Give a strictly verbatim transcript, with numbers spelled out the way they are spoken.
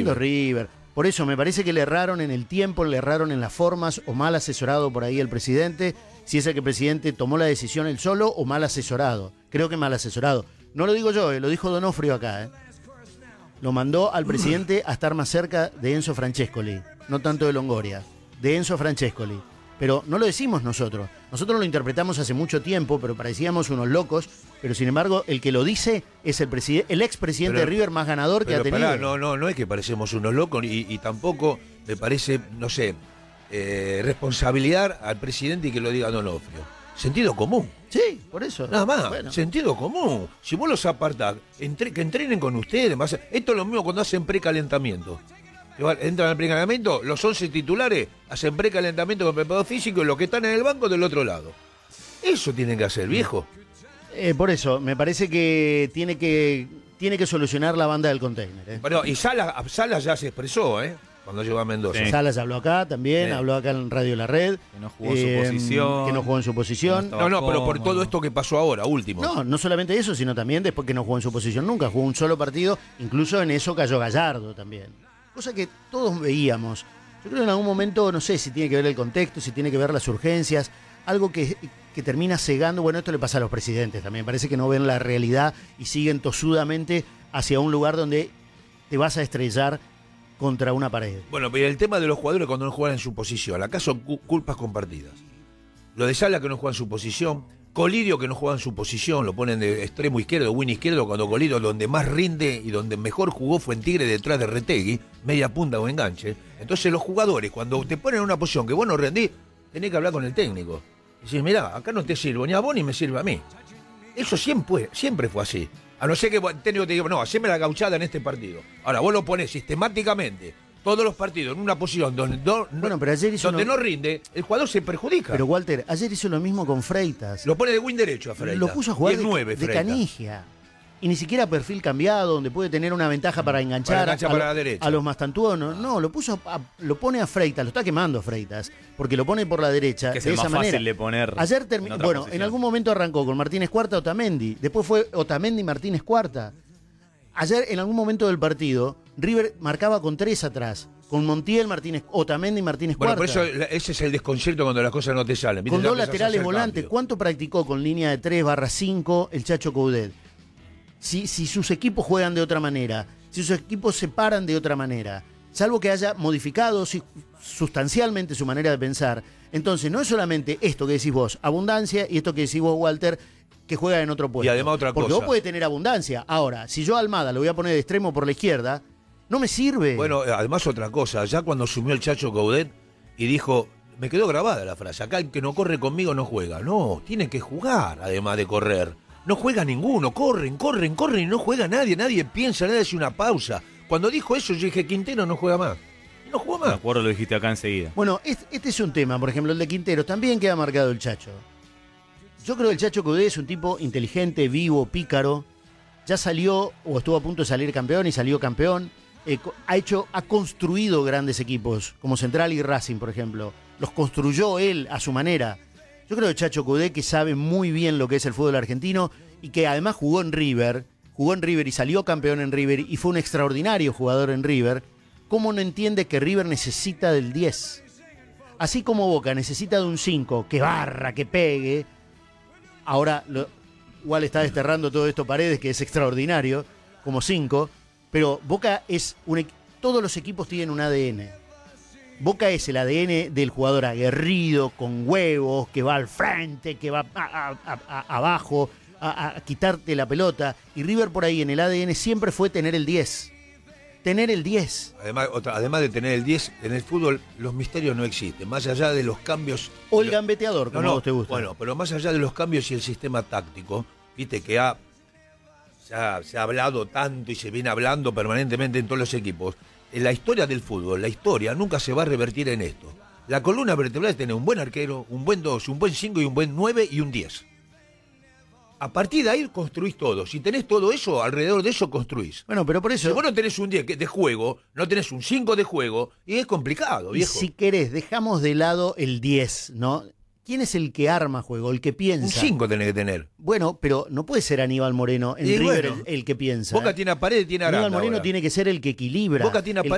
Tremendo River. Por eso me parece que le erraron en el tiempo, le erraron en las formas, o mal asesorado por ahí el presidente, si es el que el presidente tomó la decisión él solo o mal asesorado. Creo que mal asesorado. No lo digo yo, eh, lo dijo Donofrio acá. Eh. Lo mandó al presidente a estar más cerca de Enzo Francescoli, no tanto de Longoria, de Enzo Francescoli. Pero no lo decimos nosotros. Nosotros lo interpretamos hace mucho tiempo, pero parecíamos unos locos. Pero sin embargo, el que lo dice es el, preside- el expresidente de River más ganador que ha tenido. Pará, no, no, no es que parecemos unos locos y, y tampoco me parece, no sé, eh, responsabilidad al presidente y que lo diga Donofrio. Sentido común. Sí, por eso. Nada más, bueno. Sentido común. Si vos los apartás, entre, que entrenen con ustedes. Más, esto es lo mismo cuando hacen precalentamiento. Entran al precalentamiento, los once titulares hacen precalentamiento con preparado físico y los que están en el banco del otro lado. Eso tienen que hacer, viejo. Eh, por eso, me parece que tiene que tiene que solucionar la banda del container. ¿eh? Pero, y Salas Sala ya se expresó, ¿eh? Cuando llegó a Mendoza. Sí. Salas habló acá también, sí. habló acá en Radio La Red. Que no jugó en eh, su posición. Que no jugó en su posición. No, no, pero por todo esto que pasó ahora, último. No, no solamente eso, sino también después que no jugó en su posición nunca. Jugó un solo partido, incluso en eso cayó Gallardo también. Cosa que todos veíamos. Yo creo que en algún momento, no sé si tiene que ver el contexto, si tiene que ver las urgencias, algo que, que termina cegando. Bueno, esto le pasa a los presidentes también. Parece que no ven la realidad y siguen tosudamente hacia un lugar donde te vas a estrellar contra una pared. Bueno, pero el tema de los jugadores cuando no juegan en su posición, acá son cu- culpas compartidas. Lo de Sala que no juega en su posición, Colidio que no juega en su posición, lo ponen de extremo izquierdo, win izquierdo, cuando Colidio donde más rinde y donde mejor jugó fue en Tigre detrás de Retegui, media punta o enganche. Entonces los jugadores, cuando te ponen en una posición que vos no rendís, tenés que hablar con el técnico. Y decís, mirá, acá no te sirvo ni a vos ni me sirve a mí. Eso siempre, siempre fue así. A no ser que el técnico te diga, no, haceme la gauchada en este partido. Ahora, vos lo ponés sistemáticamente, todos los partidos, en una posición donde, no, bueno, pero ayer hizo donde uno... no rinde, el jugador se perjudica. Pero Walter, ayer hizo lo mismo con Freitas. Lo pone de win derecho a Freitas. Lo puso a jugar de, de, nueve, de Canigia. Y ni siquiera perfil cambiado, donde puede tener una ventaja para enganchar, para enganchar a, para lo, la derecha. a los mastantuonos. No, lo puso a, lo pone a Freitas, lo está quemando Freitas, porque lo pone por la derecha que es de el esa más manera. fácil de poner. Ayer terminó, en bueno, posición. en algún momento arrancó con Martínez Cuarta, Otamendi, después fue Otamendi Martínez Cuarta. Ayer en algún momento del partido River marcaba con tres atrás, con Montiel, Martínez, Otamendi y Martínez Bueno, Cuarta. por eso ese es el desconcierto cuando las cosas no te salen. Con dos laterales volantes. ¿Cuánto practicó con línea de tres barra cinco el Chacho Coudet? Si, si sus equipos juegan de otra manera, si sus equipos se paran de otra manera, salvo que haya modificado si, sustancialmente su manera de pensar, entonces no es solamente esto que decís vos, abundancia, y esto que decís vos, Walter, que juega en otro puesto. Y además otra Porque cosa. vos podés tener abundancia. Ahora, si yo a Almada lo voy a poner de extremo por la izquierda, no me sirve. Bueno, además otra cosa, ya cuando asumió el Chacho Coudet y dijo, me quedó grabada la frase, acá el que no corre conmigo no juega. No, tiene que jugar además de correr. No juega ninguno, corren, corren, corren y no juega nadie, nadie piensa, nadie hace una pausa. Cuando dijo eso yo dije, Quintero no juega más. Y no jugó más. Me acuerdo, lo dijiste acá enseguida. Bueno, este, este es un tema, por ejemplo, el de Quintero, también queda marcado el Chacho. Yo creo que el Chacho Coudet es un tipo inteligente, vivo, pícaro. Ya salió, o estuvo a punto de salir campeón y salió campeón. Eh, ha hecho, ha construido grandes equipos, como Central y Racing, por ejemplo. Los construyó él a su manera. Yo creo que Chacho Coudet, que sabe muy bien lo que es el fútbol argentino y que además jugó en River, jugó en River y salió campeón en River y fue un extraordinario jugador en River, ¿cómo no entiende que River necesita del diez? Así como Boca necesita de un cinco, que barra, que pegue. Ahora, lo, igual está desterrando todo esto Paredes, que es extraordinario, como cinco, pero Boca es un... Todos los equipos tienen un A D N. Boca es el A D N del jugador aguerrido, con huevos, que va al frente, que va a, a, a, a, abajo, a, a quitarte la pelota. Y River por ahí en el A D N siempre fue tener el diez. Tener el diez. Además, otra, además de tener el diez, en el fútbol los misterios no existen. Más allá de los cambios... O el gambeteador, como no, no, a vos te gusta. Bueno, pero más allá de los cambios y el sistema táctico, viste que ha, se, ha, se ha hablado tanto y se viene hablando permanentemente en todos los equipos. En la historia del fútbol, la historia nunca se va a revertir en esto. La columna vertebral es tener un buen arquero, un buen dos, un buen cinco y un buen nueve y un diez. A partir de ahí construís todo. Si tenés todo eso, alrededor de eso construís. Bueno, pero por eso... Si vos no tenés un diez de juego, no tenés un cinco de juego, y es complicado, Y viejo. si querés, dejamos de lado el diez, ¿no? ¿Quién es el que arma juego, el que piensa? Un cinco tenés que tener. Bueno, pero no puede ser Aníbal Moreno en Y River bueno, el, el que piensa. Boca ¿eh? tiene a Paredes, tiene a Aranda Aníbal Moreno ahora. tiene que ser el que equilibra. Boca tiene a el